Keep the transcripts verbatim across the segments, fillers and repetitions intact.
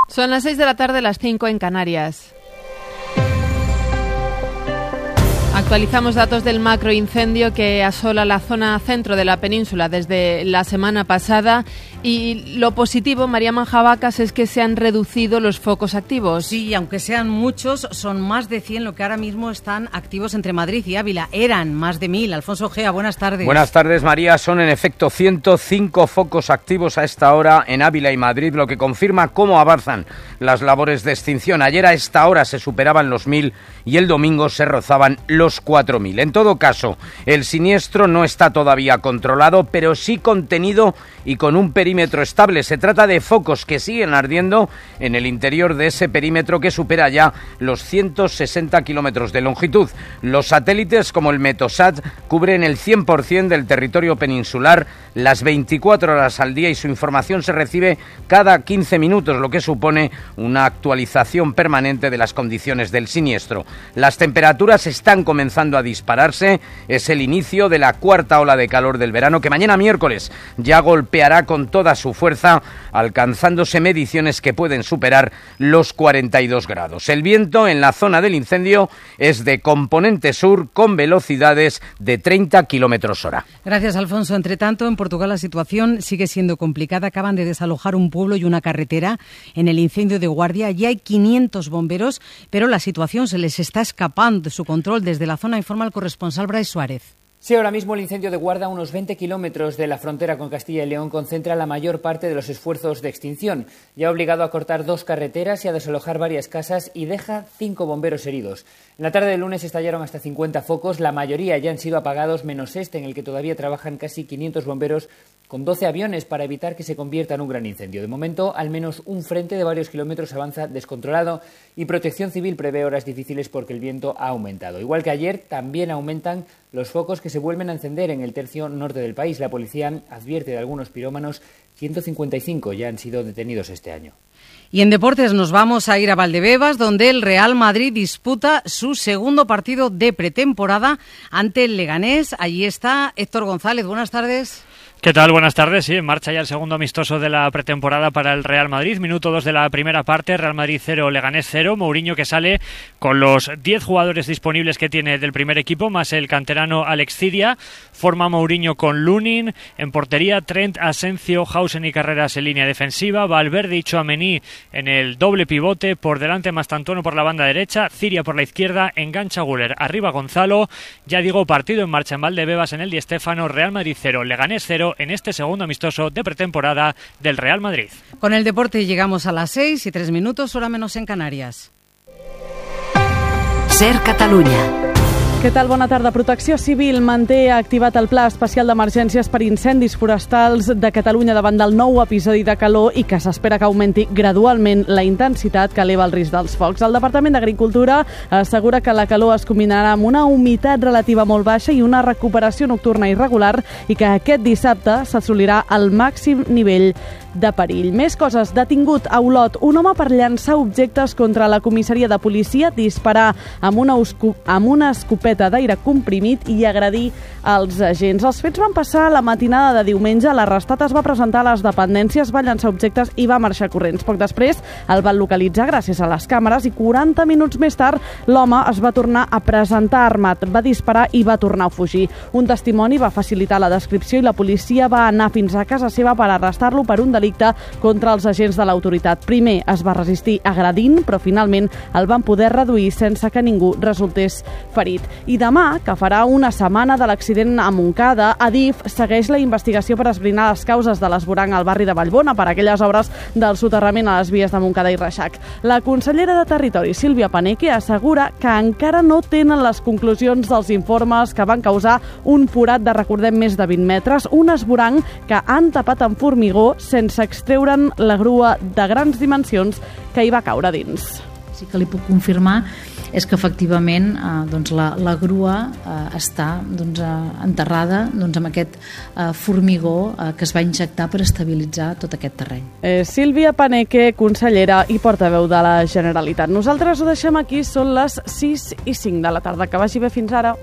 Son las seis de la tarde, las cinco en Canarias. Actualizamos datos del macroincendio que asola la zona centro de la península desde la semana pasada y lo positivo, María Manjabacas, es que se han reducido los focos activos. Sí, aunque sean muchos, son más de cien lo que ahora mismo están activos entre Madrid y Ávila. Eran más de mil. Alfonso Ojea, buenas tardes. Buenas tardes, María. Son en efecto ciento cinco focos activos a esta hora en Ávila y Madrid, lo que confirma cómo avanzan las labores de extinción. Ayer a esta hora se superaban los mil y el domingo se rozaban los cuatro mil. En todo caso, el siniestro no está todavía controlado, pero sí contenido y con un perímetro estable. Se trata de focos que siguen ardiendo en el interior de ese perímetro que supera ya los ciento sesenta kilómetros de longitud. Los satélites como el Metosat cubren el cien por ciento del territorio peninsular las veinticuatro horas al día y su información se recibe cada quince minutos, lo que supone una actualización permanente de las condiciones del siniestro. Las temperaturas están comenzando a dispararse. Es el inicio de la cuarta ola de calor del verano que mañana miércoles ya golpeará con toda su fuerza, alcanzándose mediciones que pueden superar los cuarenta y dos grados. El viento en la zona del incendio es de componente sur con velocidades de treinta kilómetros hora. Gracias, Alfonso. Entre tanto, en Portugal la situación sigue siendo complicada. Acaban de desalojar un pueblo y una carretera en el incendio de Guardia. Ya hay quinientos bomberos, pero la situación se les está escapando de su control. Desde la zona informa el corresponsal Brais Suárez. Sí, ahora mismo el incendio de Guarda, a unos veinte kilómetros de la frontera con Castilla y León, concentra la mayor parte de los esfuerzos de extinción. Ya ha obligado a cortar dos carreteras y a desalojar varias casas y deja cinco bomberos heridos. En la tarde del lunes estallaron hasta cincuenta focos, la mayoría ya han sido apagados, menos este en el que todavía trabajan casi quinientos bomberos con doce aviones para evitar que se convierta en un gran incendio. De momento, al menos un frente de varios kilómetros avanza descontrolado y Protección Civil prevé horas difíciles porque el viento ha aumentado. Igual que ayer, también aumentan los focos que se vuelven a encender en el tercio norte del país. La policía advierte de algunos pirómanos, ciento cincuenta y cinco ya han sido detenidos este año. Y en deportes nos vamos a ir a Valdebebas, donde el Real Madrid disputa su segundo partido de pretemporada ante el Leganés. Allí está Héctor González. Buenas tardes. ¿Qué tal? Buenas tardes. Sí, en marcha ya el segundo amistoso de la pretemporada para el Real Madrid. Minuto dos de la primera parte, Real Madrid cero, Leganés cero. Mourinho que sale con los diez jugadores disponibles que tiene del primer equipo, más el canterano Alex Cidia. Forma Mourinho con Lunin, en portería Trent, Asensio, Hausen y Carreras en línea defensiva, Valverde y Tchouaméni en el doble pivote, por delante Mastantuono por la banda derecha, Ciria por la izquierda, engancha Güler, arriba Gonzalo. Ya digo, partido en marcha en Valdebebas en el Di Stéfano, Real Madrid cero, Leganés cero, en este segundo amistoso de pretemporada del Real Madrid. Con el deporte llegamos a las seis y tres minutos, hora menos en Canàries. Ser Catalunya. Què tal? Bona tarda. Protecció Civil manté activat el Pla Especial d'Emergències per Incendis Forestals de Catalunya davant del nou episodi de calor i que s'espera que augmenti gradualment la intensitat que eleva el risc dels focs. El Departament d'Agricultura assegura que la calor es combinarà amb una humitat relativa molt baixa i una recuperació nocturna irregular i que aquest dissabte s'assolirà el màxim nivell de perill. Més coses. Detingut a Olot un home per llançar objectes contra la comissaria de policia, disparar amb una, amb una escopeta d'aire comprimit i agredir els agents. Els fets van passar la matinada de diumenge. L'arrestat es va presentar a les dependències, va llançar objectes i va marxar corrents. Poc després el van localitzar gràcies a les càmeres i quaranta minuts més tard l'home es va tornar a presentar armat, va disparar i va tornar a fugir. Un testimoni va facilitar la descripció i la policia va anar fins a casa seva per arrestar-lo per un delicte contra els agents de l'autoritat. Primer es va resistir agredint, però finalment el van poder reduir sense que ningú resultés ferit. I demà, que farà una setmana de l'accident a Montcada, Adif segueix la investigació per esbrinar les causes de l'esvoranc al barri de Vallbona per aquelles obres del soterrament a les vies de Montcada i Reixac. La consellera de Territori, Sílvia Paneque, assegura que encara no tenen les conclusions dels informes que van causar un forat de, recordem, més de vint metres, un esvoranc que han tapat amb formigó sense extreure'n la grua de grans dimensions que hi va caure dins. Sí que li puc confirmar és que efectivament eh, doncs la, la grua eh, està doncs, eh, enterrada doncs, amb aquest eh, formigó eh, que es va injectar per estabilitzar tot aquest terreny. Eh, Sílvia Paneque, consellera i portaveu de la Generalitat. Nosaltres ho deixem aquí, són les sis i cinc de la tarda. Que vagi bé, fins ara.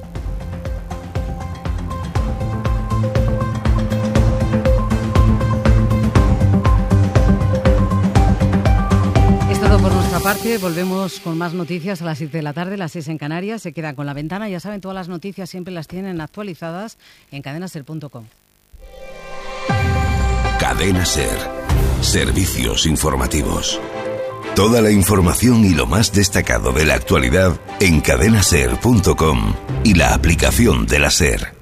parte, volvemos con más noticias a las siete de la tarde, las seis en Canarias. Se quedan con La Ventana. Ya saben, todas las noticias siempre las tienen actualizadas en cadena ser punto com. Cadena Ser. Servicios informativos. Toda la información y lo más destacado de la actualidad en cadena ser punto com y la aplicación de la SER.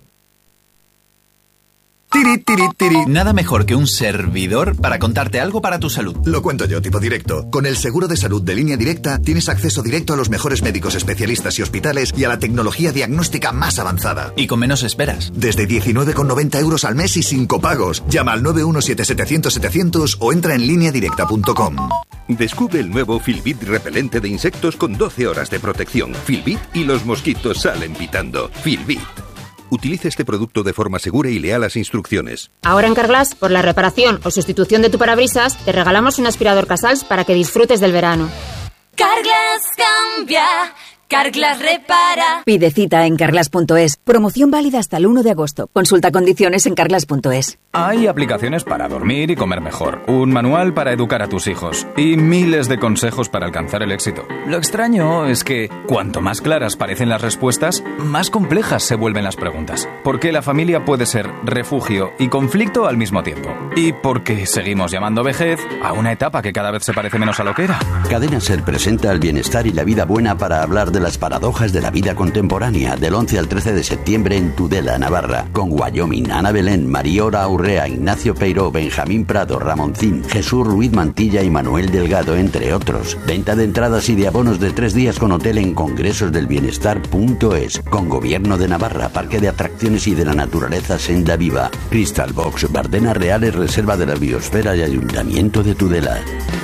Tiri, tiri, tiri. Nada mejor que un servidor para contarte algo para tu salud. Lo cuento yo, tipo directo. Con el seguro de salud de Línea Directa tienes acceso directo a los mejores médicos especialistas y hospitales y a la tecnología diagnóstica más avanzada. Y con menos esperas. Desde diecinueve con noventa euros al mes y sin copagos. Llama al nueve uno siete setecientos setecientos o entra en línea directa punto com. Descubre el nuevo Filbit repelente de insectos con doce horas de protección. Filbit y los mosquitos salen pitando. Filbit. Utiliza este producto de forma segura y lea las instrucciones. Ahora en Carglass, por la reparación o sustitución de tu parabrisas, te regalamos un aspirador Casals para que disfrutes del verano. Carglass cambia, Carglass repara. Pide cita en carglass punto es. Promoción válida hasta el uno de agosto. Consulta condiciones en carglass punto es. Hay aplicaciones para dormir y comer mejor, un manual para educar a tus hijos y miles de consejos para alcanzar el éxito. Lo extraño es que cuanto más claras parecen las respuestas, más complejas se vuelven las preguntas. Porque la familia puede ser refugio y conflicto al mismo tiempo. Y porque seguimos llamando vejez a una etapa que cada vez se parece menos a lo que era. Cadena Ser presenta el bienestar y la vida buena para hablar de las paradojas de la vida contemporánea del once al trece de septiembre en Tudela, Navarra, con Wyoming, Ana Belén, Mariora Aurrea, Ignacio Peiró, Benjamín Prado, Ramoncín, Jesús Ruiz Mantilla y Manuel Delgado, entre otros. Venta de entradas y de abonos de tres días con hotel en congresosdelbienestar punto es, con Gobierno de Navarra, Parque de Atracciones y de la Naturaleza Senda Viva, Crystal Box, Bardenas Reales, Reserva de la Biosfera y Ayuntamiento de Tudela.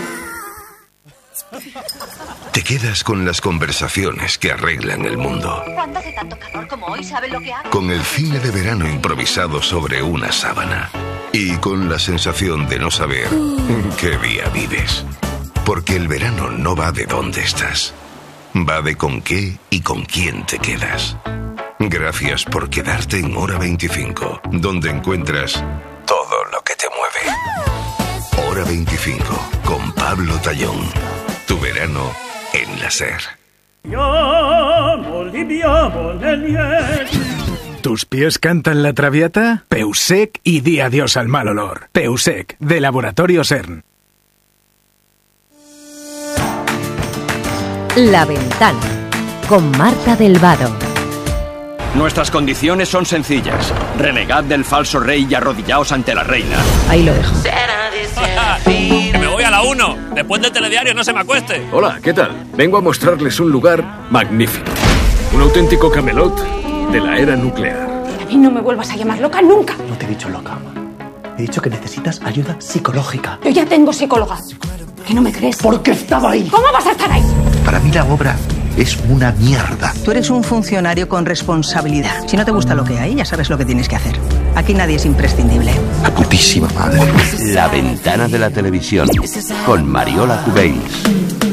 Te quedas con las conversaciones que arreglan el mundo. Cuando hace tanto calor como hoy, ¿saben lo que hago? Con el cine de verano improvisado sobre una sábana. Y con la sensación de no saber qué día vives. Porque el verano no va de dónde estás. Va de con qué y con quién te quedas. Gracias por quedarte en Hora veinticinco, donde encuentras todo lo que te mueve. Hora veinticinco, con Pablo Tallón. Tu verano en la SER. ¿Tus pies cantan la traviata? Peusec y di adiós al mal olor. Peusec, de Laboratorio CERN. La Ventana, con Marta del Vado. Nuestras condiciones son sencillas. Renegad del falso rey y arrodillaos ante la reina. Ahí lo dejo. Me voy a la uno. Después del telediario no se me acueste. Hola, ¿qué tal? Vengo a mostrarles un lugar magnífico. Un auténtico Camelot de la era nuclear. A mí no me vuelvas a llamar loca nunca. No te he dicho loca. He dicho que necesitas ayuda psicológica. Yo ya tengo psicóloga. ¿Que no me crees? Porque estaba ahí. ¿Cómo vas a estar ahí? Para mí la obra es una mierda. Tú eres un funcionario con responsabilidad. Si no te gusta lo que hay, ya sabes lo que tienes que hacer. Aquí nadie es imprescindible. La putísima madre. La Ventana de la Televisión, con Mariola Cubells.